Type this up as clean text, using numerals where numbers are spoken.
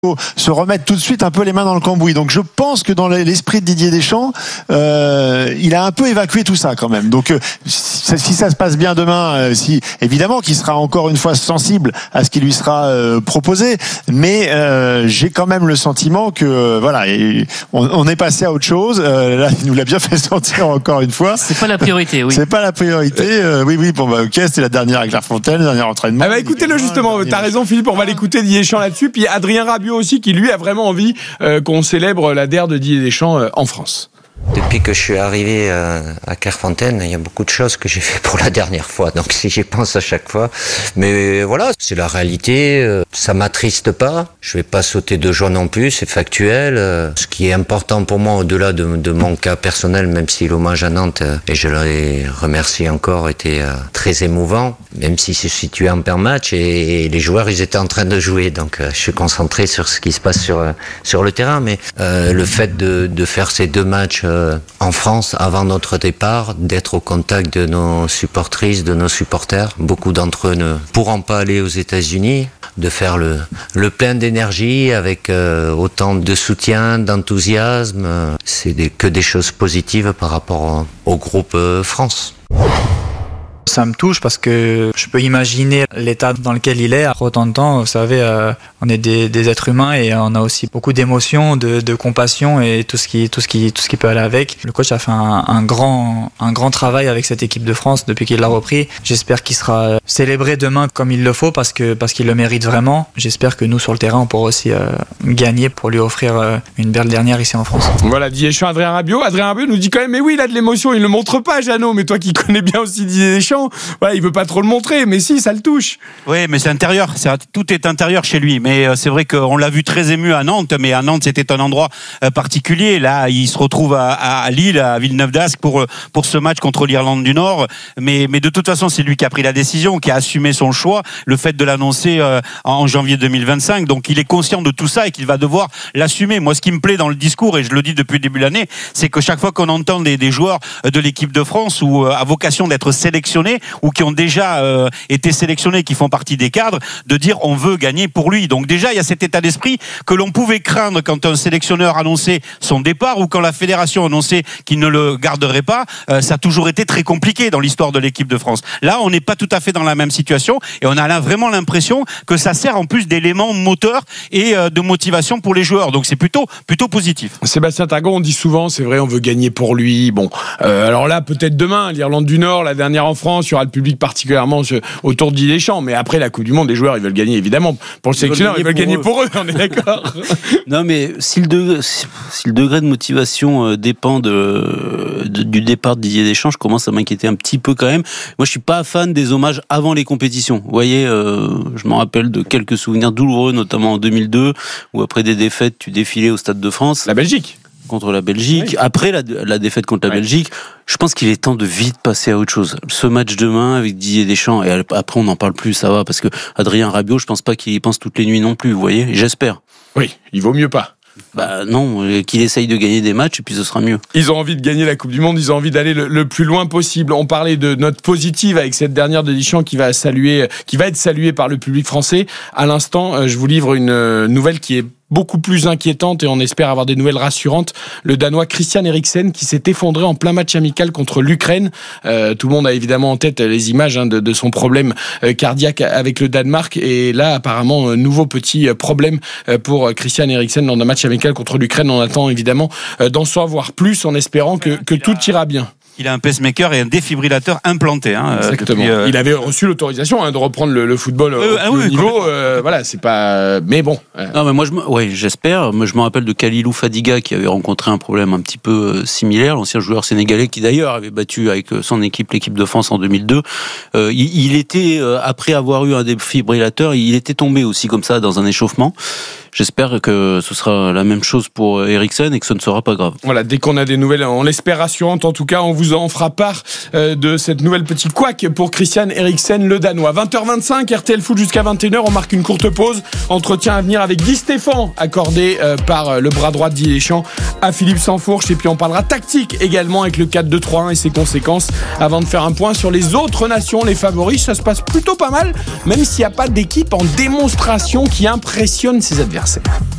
se remettre tout de suite un peu les mains dans le cambouis. Donc je pense que dans l'esprit de Didier Deschamps, il a un peu évacué tout ça quand même. Donc si ça se passe bien demain, évidemment qu'il sera encore une fois sensible à ce qui lui sera proposé, mais j'ai quand même le sentiment que voilà, on est passé à autre chose. Là, il nous l'a bien fait sentir encore une fois. C'est pas la priorité, oui. C'est pas la priorité. Oui, bon ok, c'était la dernière avec Clairefontaine, le dernier entraînement. Écoutez-le justement. T'as raison, Philippe. On va l'écouter Didier Deschamps là-dessus. Puis Adrien Rabiot aussi, qui lui a vraiment envie qu'on célèbre la DER de Didier Deschamps en France. Depuis que je suis arrivé à Clairefontaine, il y a beaucoup de choses que j'ai fait pour la dernière fois. Donc j'y pense à chaque fois. Mais voilà, c'est la réalité. Ça m'attriste pas. Je vais pas sauter de joie non plus. C'est factuel. Ce qui est important pour moi, au-delà de mon cas personnel, même si l'hommage à Nantes, et je les remercie encore, était très émouvant, même si c'est situé en plein match et les joueurs, ils étaient en train de jouer. Donc je suis concentré sur ce qui se passe sur le terrain. Mais le fait de faire ces 2 matchs en France avant notre départ, d'être au contact de nos supportrices, de nos supporters. Beaucoup d'entre eux ne pourront pas aller aux États-Unis, de faire le plein d'énergie avec autant de soutien, d'enthousiasme. C'est que des choses positives par rapport au groupe France. Ça me touche parce que je peux imaginer l'état dans lequel il est. Après autant de temps, vous savez, on est des êtres humains et on a aussi beaucoup d'émotions, de compassion et tout ce qui peut aller avec. Le coach a fait un grand travail avec cette équipe de France depuis qu'il l'a repris. J'espère qu'il sera célébré demain comme il le faut parce qu'il le mérite vraiment. J'espère que nous sur le terrain on pourra aussi gagner pour lui offrir une belle dernière ici en France. Voilà, Didier Deschamps, Adrien Rabiot nous dit quand même, mais oui, il a de l'émotion, il le montre pas, Jeannot, mais toi qui connais bien aussi Didier Deschamps, voilà, il veut pas trop le montrer, mais si, ça le touche. Oui, mais c'est intérieur, tout est intérieur chez lui. Mais c'est vrai qu'on l'a vu très ému à Nantes, mais à Nantes c'était un endroit particulier. Là, il se retrouve à Lille, à Villeneuve-d'Ascq pour ce match contre l'Irlande du Nord. Mais de toute façon, c'est lui qui a pris la décision, qui a assumé son choix, le fait de l'annoncer en janvier 2025. Donc il est conscient de tout ça et qu'il va devoir l'assumer. Moi, ce qui me plaît dans le discours, et je le dis depuis le début de l'année, c'est que chaque fois qu'on entend des joueurs de l'équipe de France ou à vocation d'être sélectionnés ou qui ont déjà été sélectionnés, qui font partie des cadres, de dire on veut gagner pour lui. Donc déjà, il y a cet état d'esprit que l'on pouvait craindre quand un sélectionneur annonçait son départ ou quand la fédération annonçait qu'il ne le garderait pas. Ça a toujours été très compliqué dans l'histoire de l'équipe de France. Là, on n'est pas tout à fait dans la même situation et on a là vraiment l'impression que ça sert en plus d'éléments moteurs et de motivation pour les joueurs. Donc c'est plutôt positif. Sébastien Targon, on dit souvent, c'est vrai, on veut gagner pour lui. Bon, alors là, peut-être demain, l'Irlande du Nord, la dernière en France, il y aura le public particulièrement autour de Didier Deschamps. Mais après la Coupe du Monde, les joueurs, ils veulent gagner évidemment. Pour le sélectionneur, ils veulent gagner pour eux, on est d'accord. Non, mais si le degré de motivation dépend du départ de Didier Deschamps, je commence à m'inquiéter un petit peu quand même. Moi, je suis pas fan des hommages avant les compétitions. Vous voyez, je me rappelle de quelques souvenirs douloureux, notamment en 2002, où après des défaites, tu défilais au Stade de France. La Belgique. Contre la Belgique. Oui. Après la défaite contre la Belgique, je pense qu'il est temps de vite passer à autre chose. Ce match demain avec Didier Deschamps, et après on n'en parle plus, ça va, parce que Adrien Rabiot, je pense pas qu'il y pense toutes les nuits non plus, vous voyez, j'espère. Oui, il vaut mieux pas. Bah non, qu'il essaye de gagner des matchs et puis ce sera mieux. Ils ont envie de gagner la Coupe du Monde, ils ont envie d'aller le plus loin possible. On parlait de note positive avec cette dernière de Deschamps qui va être saluée par le public français. À l'instant, je vous livre une nouvelle qui est beaucoup plus inquiétante et on espère avoir des nouvelles rassurantes. Le Danois Christian Eriksen qui s'est effondré en plein match amical contre l'Ukraine. Tout le monde a évidemment en tête les images de son problème cardiaque avec le Danemark et là apparemment nouveau petit problème pour Christian Eriksen lors d'un match amical contre l'Ukraine. On attend évidemment d'en savoir plus en espérant que tout ira bien. Il a un pacemaker et un défibrillateur implanté. Exactement. Il avait reçu l'autorisation de reprendre le football au niveau. Voilà, c'est pas. Mais bon. Non, mais moi, j'espère. Moi, je me rappelle de Khalilou Fadiga qui avait rencontré un problème un petit peu similaire, l'ancien joueur sénégalais qui d'ailleurs avait battu avec son équipe l'équipe de France en 2002. Il était après avoir eu un défibrillateur, il était tombé aussi comme ça dans un échauffement. J'espère que ce sera la même chose pour Eriksen et que ce ne sera pas grave. Voilà, dès qu'on a des nouvelles, on l'espère rassurantes, en tout cas, on vous en fera part de cette nouvelle petite couac pour Christian Eriksen, le Danois. 20h25, RTL Foot jusqu'à 21h, on marque une courte pause. Entretien à venir avec Guy Stéphane, accordé par le bras droit de Didier Deschamps à Philippe Sansfourche. Et puis on parlera tactique également avec le 4-2-3-1 et ses conséquences avant de faire un point sur les autres nations, les favoris. Ça se passe plutôt pas mal, même s'il n'y a pas d'équipe en démonstration qui impressionne ses adversaires. RC.